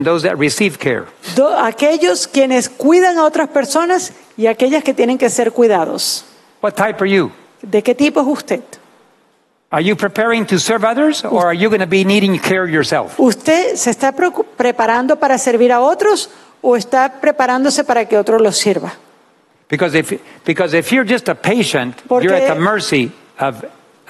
those that receive care. Aquellos quienes cuidan a otras personas y aquellas que tienen que ser cuidados. What type are you? ¿De qué tipo es usted? Are you preparing to serve others, or are you going to be needing care yourself? ¿Usted se está preparando para servir a otros o está preparándose para que otro los sirva? Because if you're just a patient, you're at the mercy of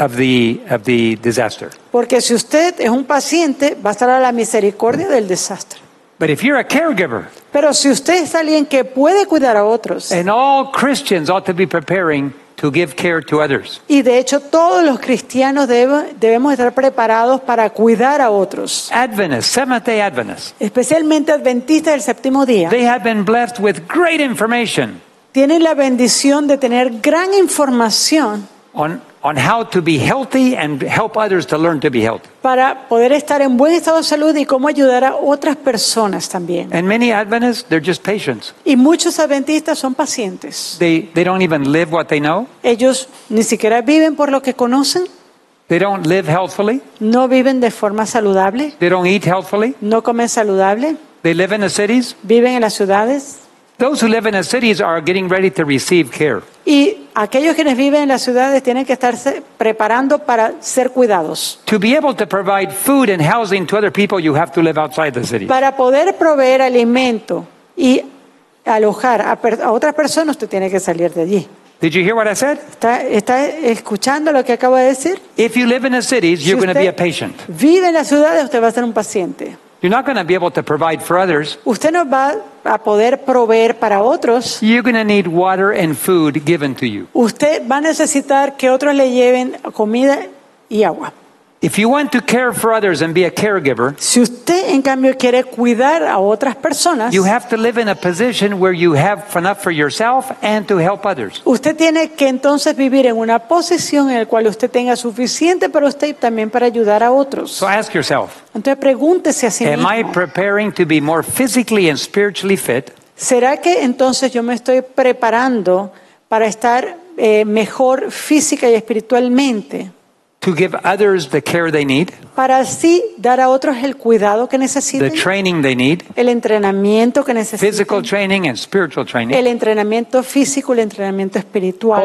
the disaster. Porque si usted es un paciente, va a estar a la misericordia del desastre. But if you're a caregiver, pero si usted es alguien que puede cuidar a otros, and all Christians ought to be preparing to give care to others. Y de hecho todos los cristianos debemos estar preparados para cuidar a otros. Adventists, Seventh-day Adventists, especialmente adventistas del séptimo día, they have been blessed with great information. Tienen la bendición de tener gran información on how to be healthy and help others to learn to be healthy. Para poder estar en buen estado de salud y cómo ayudar a otras personas también. And many Adventists, they're just patients. Y muchos adventistas son pacientes. They don't even live what they know. Ellos ni siquiera viven por lo que conocen. They don't live healthfully. No viven de forma saludable. They don't eat healthfully. No comen saludable. They live in the cities. Viven en las ciudades. Those who live in the cities are getting ready to receive care. Y aquellos quienes viven en las ciudades tienen que estarse preparando para ser cuidados. To be able to provide food and housing to other people, you have to live outside the city. Para poder proveer alimento y alojar a otras personas, usted tiene que salir de allí. Did you hear what I said? ¿Está escuchando lo que acabo de decir? If you live in the cities, you're going to be a patient. Vive en las ciudades, usted va a ser un paciente. You're not going to be able to provide for others. Usted no va a poder proveer para otros. You're going to need water and food given to you. Usted va a necesitar que otros le lleven comida y agua. If you want to care for others and be a caregiver, si usted en cambio quiere cuidar a otras personas, you have to live in a position where you have enough for yourself and to help others. Usted tiene que entonces vivir en una posición en la cual usted tenga suficiente para usted y también para ayudar a otros. So ask yourself, entonces pregúntese a sí mismo, am I preparing to be more physically and spiritually fit? ¿Será que entonces yo me estoy preparando para estar mejor física y espiritualmente? To give others the care they need, para así dar a otros el cuidado que necesitan, the training they need, el entrenamiento que necesitan, physical training and spiritual training, el entrenamiento físico, el entrenamiento espiritual,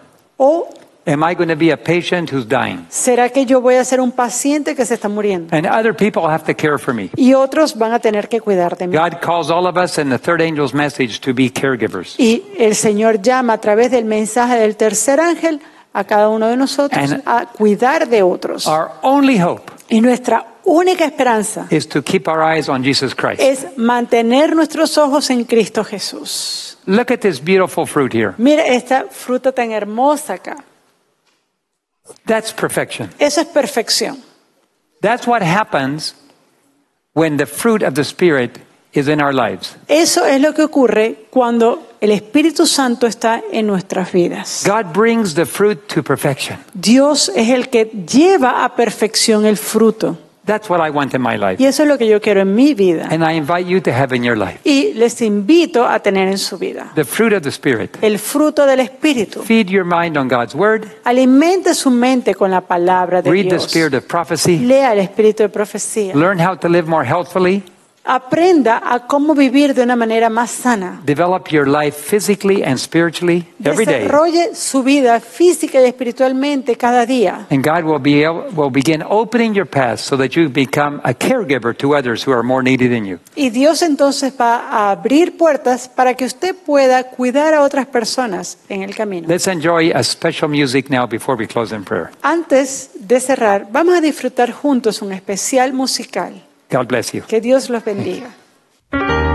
o am I going to be a patient who's dying? ¿Será que yo voy a ser un paciente que se está muriendo? And other people have to care for me. Y otros van a tener que cuidar de mí. God calls all of us in the third angel's message to be caregivers. Y el Señor llama a través del mensaje del tercer ángel a cada uno de nosotros a cuidar de otros. Our only hope y nuestra única esperanza is to keep our eyes on Jesus Christ. Es mantener nuestros ojos en Cristo Jesús. Look at this beautiful fruit here. Mira esta fruta tan hermosa acá. That's perfection. Eso es perfección. That's what happens when the fruit of the Spirit is in our lives. Eso es lo que ocurre cuando el Espíritu Santo está en nuestras vidas. God brings the fruit to perfection. Dios es el que lleva a perfección el fruto. That's what I want in my life. Y eso es lo que yo quiero en mi vida. And I invite you to have in your life. Y les invito a tener en su vida. The fruit of the Spirit. El fruto del Espíritu. Feed your mind on God's word. Alimente su mente con la palabra de Read Dios. the spirit of prophecy. Lea el espíritu de profecía. Learn how to live more healthfully. Aprenda a cómo vivir de una manera más sana. Develop your life physically and spiritually every day. Desarrolle su vida física y espiritualmente cada día. And God will begin opening your path so that you become a caregiver to others who are more needy than you. Y Dios entonces va a abrir puertas para que usted pueda cuidar a otras personas en el camino. Let's enjoy a special music now before we close in prayer. Antes de cerrar, vamos a disfrutar juntos un especial musical. God bless you. Que Dios los bendiga.